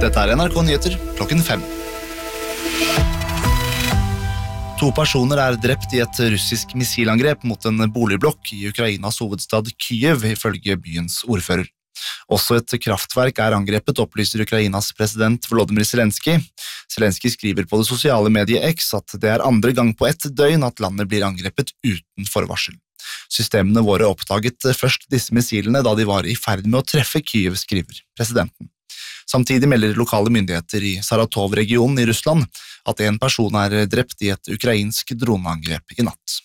Dette NRK Nyheter klokken 5. 2 personer drept i et russisk missilangrep mot en boligblokk i Ukrainas hovedstad Kyiv, ifølge byens ordfører. Også et kraftverk angrepet, opplyser Ukrainas president Volodymyr Zelenskyj. Zelenskyj skriver på det sosiale mediet X at det andre gang på et døgn at landet blir angrepet uten forvarsel. Systemene våre oppdaget først disse missilene da de var i ferd med å treffe Kyiv, skriver presidenten. Samtidig melder lokale myndigheter i Saratov-regionen i Russland at en person drept i et ukrainsk droneangrep i natt.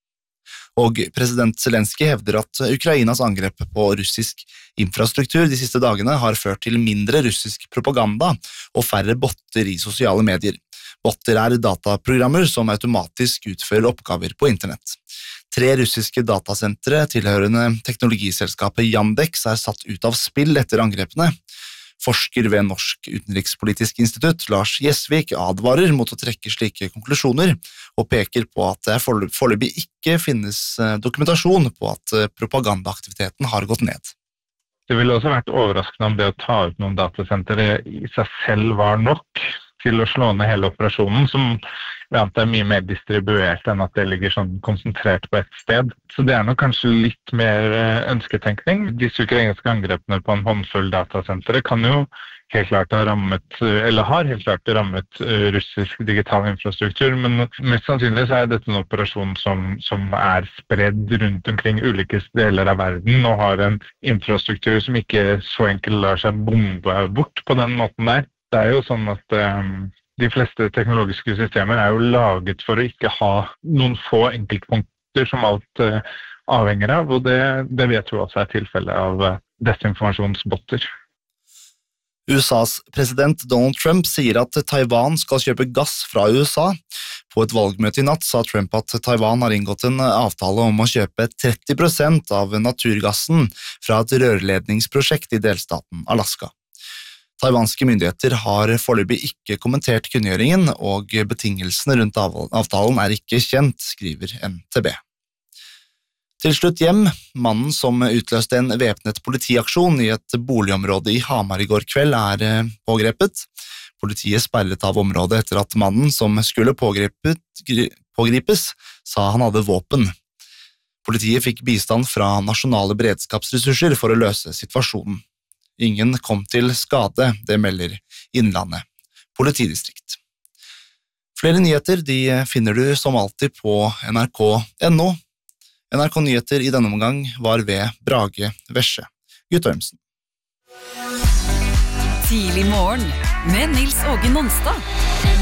Og president Zelenskyj hevder at Ukrainas angrep på russisk infrastruktur de siste dagene har ført til mindre russisk propaganda og færre botter i sosiale medier. Botter dataprogrammer som automatisk utfører oppgaver på internett. 3 russiske datasentre tilhørende teknologiselskapet Yandex satt ut av spill etter angrepene. Forsker ved Norsk utenrikspolitisk institutt, Lars Gjesvik, advarer mot å trekke slike konklusjoner og peker på at det foreløpig ikke finnes dokumentasjon på at propagandaaktiviteten har gått ned. Det ville også vært overraskende om det å ta ut noen datasentre i seg selv var nok til å slå ned hele operasjonen, som jeg antar mye mer distribuert enn at det ligger sånn konsentrert på et sted. Så det nok kanskje litt mer ønsketenkning. Disse ukrainske angrepene på en håndfull datasentre kan jo helt klart ha rammet, eller har helt klart rammet russisk digital infrastruktur, men mest sannsynlig så dette en operasjon som spredd rundt omkring ulike deler av verden og har en infrastruktur som ikke så enkelt lar seg bombe bort på den måten der. Det jo sånn at de fleste teknologiske systemer jo laget for å ikke ha noen få enkeltpunkter som alt avhenger av, og det vet vi også tilfellet av desinformasjonsbotter. USAs president Donald Trump sier at Taiwan skal kjøpe gass fra USA. På et valgmøte i natt sa Trump at Taiwan har inngått en avtale om å kjøpe 30% av naturgassen fra et rørledningsprosjekt i delstaten Alaska. Taiwanske myndigheter har foreløpig ikke kommentert kunngjøringen, og betingelsene rundt avtalen ikke kjent, skriver NTB. Til slutt hjem. Mannen som utløste en væpnet politiaksjon i et boligområde i Hamar i går kveld pågrepet. Politiet sperret av området etter at mannen som skulle pågripes, sa han hadde våpen. Politiet fikk bistand fra nasjonale beredskapsressurser for å løse situasjonen. Ingen kom til skade, det melder Innlandet politidistrikt. Flere nyheter finner du som alltid på nrk.no. NRK Nyheter i denne omgang var ved Brage Vesje Guttormsen. Tidlig morgen med Nils Åge Nonstad.